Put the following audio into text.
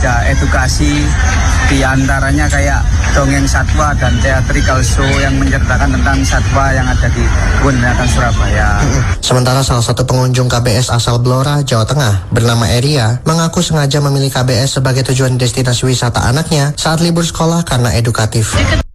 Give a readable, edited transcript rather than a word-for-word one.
ada edukasi, diantaranya kayak dongeng satwa dan theatrical show yang menceritakan tentang satwa yang ada di kebun binatang Surabaya. Sementara salah satu pengunjung KBS asal Blora, Jawa Tengah, bernama Eria, mengaku sengaja memilih KBS sebagai tujuan destinasi wisata anaknya saat libur sekolah karena edukatif.